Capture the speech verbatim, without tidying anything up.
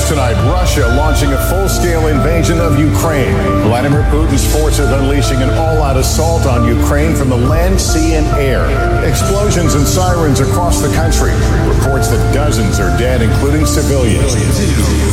news tonight. Russia launching a full-scale invasion of Ukraine. Vladimir Putin's forces unleashing an all-out assault on Ukraine from the land, sea, and air. Explosions and sirens across the country. Reports that dozens are dead, including civilians.